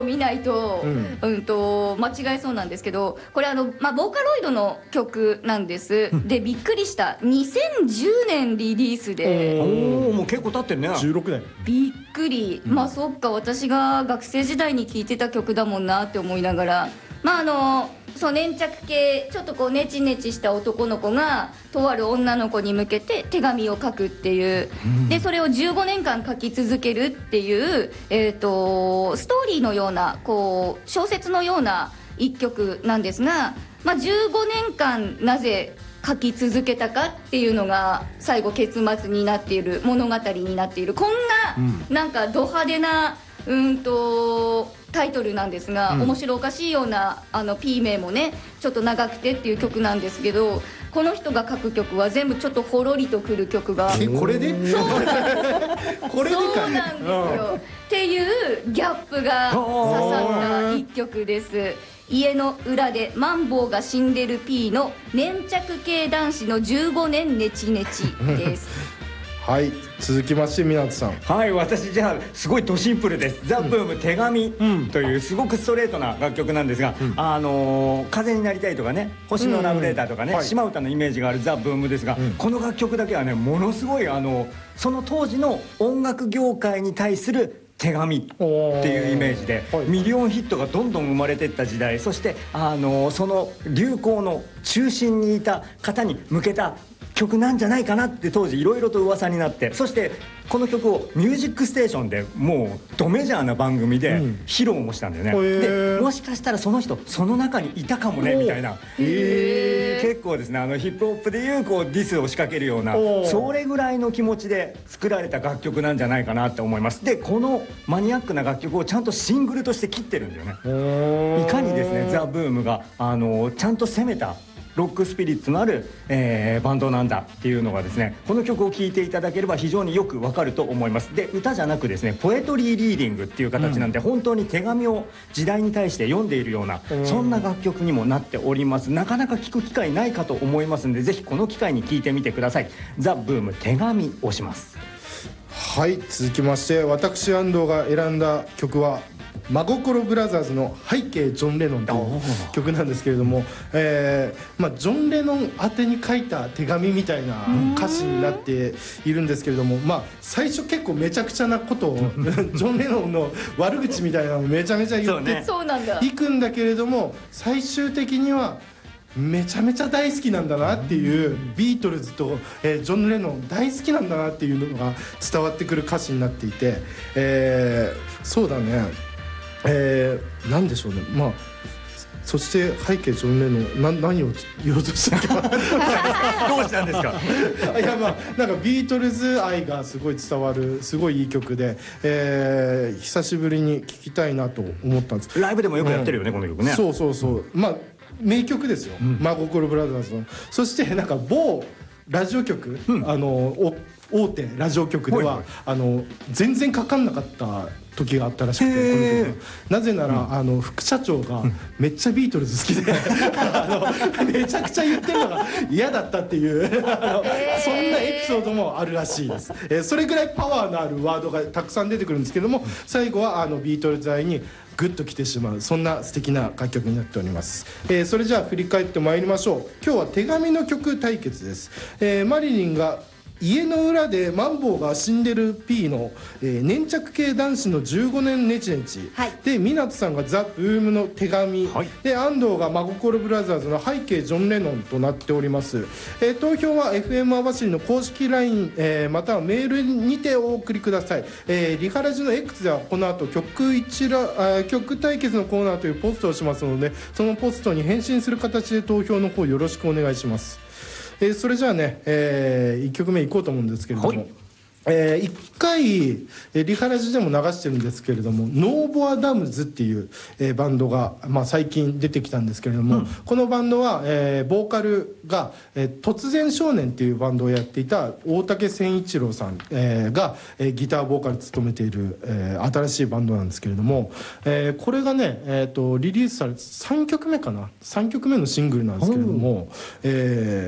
見ないと、間違えそうなんですけど、これボーカロイドの曲なんです。でびっくりした、2010年リリースで、 もう結構経ってるね。 16年。 びっくり、そっか、私が学生時代に聴いてた曲だもんなって思いながら、そう粘着系、ちょっとこうネチネチした男の子がとある女の子に向けて手紙を書くっていう、でそれを15年間書き続けるっていう、ストーリーのようなこう小説のような一曲なんですが、15年間なぜ書き続けたかっていうのが最後結末になっている物語になっている、こんな、なんかド派手なタイトルなんですが、面白おかしいようなP 名もねちょっと長くてっていう曲なんですけど、この人が書く曲は全部ちょっとほろりとくる曲がこれでそうなんですよ、っていうギャップが刺さった一曲です。家の裏でマンボウが死んでる P の粘着系男子の15年ネチネチですはい、続きまして湊さん。 はい、私じゃあすごいドシンプルです。ザ・ブーム手紙というすごくストレートな楽曲なんですが、風になりたいとかね、星のラブレターとかね、島唄のイメージがあるザ・ブームですが、この楽曲だけはねものすごいその当時の音楽業界に対する手紙っていうイメージで、ミリオンヒットがどんどん生まれていった時代、そしてその流行の中心にいた方に向けた曲なんじゃないかなって当時いろいろと噂になって、そしてこの曲を「ミュージックステーション」でもうドメジャーな番組で披露もしたんだよね、でもしかしたらその人その中にいたかもねみたいな、結構ですねヒップホップでいうこうディスを仕掛けるような、それぐらいの気持ちで作られた楽曲なんじゃないかなって思います。でこのマニアックな楽曲をちゃんとシングルとして切ってるんだよね。いかにですねザ・ブームがちゃんと攻めたロックスピリッツのある、バンドなんだっていうのがですね、この曲を聴いていただければ非常によくわかると思います。で歌じゃなくですねポエトリーリーディングっていう形なんで、本当に手紙を時代に対して読んでいるような、そんな楽曲にもなっております。なかなか聴く機会ないかと思いますんで、ぜひこの機会に聴いてみてください。ザ・ブーム手紙をします。 はい、続きまして私安藤が選んだ曲は真心ブラザーズの「背景ジョン・レノン」という曲なんですけれども、ジョン・レノン宛てに書いた手紙みたいな歌詞になっているんですけれども、最初結構めちゃくちゃなことをジョン・レノンの悪口みたいなのをめちゃめちゃ言っていくんだけれども、最終的にはめちゃめちゃ大好きなんだなっていう、ビートルズと、ジョン・レノン大好きなんだなっていうのが伝わってくる歌詞になっていて、そうだね、なんでしょうね、そして背景ジョン・レノン何を言おうとしたっけどうしたんですかいやなんかビートルズ愛がすごい伝わるすごいいい曲で、久しぶりに聴きたいなと思ったんです。 ライブでもよくやってるよね、この曲ね。 そう名曲ですよ、真心ブラザーズの。そしてなんか某ラジオ局、大手ラジオ局では全然かかんなかった時があったらしくて、この曲なぜなら、副社長がめっちゃビートルズ好きでめちゃくちゃ言ってるのが嫌だったっていうそんなエピソードもあるらしいです。それぐらいパワーのあるワードがたくさん出てくるんですけども、最後はビートルズ愛にグッときてしまう、そんな素敵な楽曲になっております。それじゃあ振り返ってまいりましょう。今日は手紙の曲対決です。マリリンが家の裏でマンボウが死んでる P の、粘着系男子の15年ネチネチ、で湊さんがザ・ブームの手紙、で安藤が真心ブラザーズの背景ジョン・レノンとなっております。投票は FM 網走の公式 LINE、またはメールにてお送りください。リハラジの X ではこの後曲対決のコーナーというポストをしますので、そのポストに返信する形で投票の方よろしくお願いします。それじゃあね、1曲目いこうと思うんですけれども、1回リハラジでも流してるんですけれども、ノーボアダムズっていう、バンドが、最近出てきたんですけれども、このバンドは、ボーカルが、突然少年っていうバンドをやっていた大竹千一郎さん、が、ギターボーカル務めている、新しいバンドなんですけれども、これがね、リリースされて3曲目かな、3曲目のシングルなんですけれども、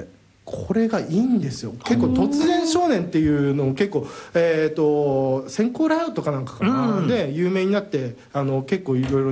これがいいんですよ。結構突然少年っていうのも結構先行ラウトかなんかかな、で有名になって結構いろいろ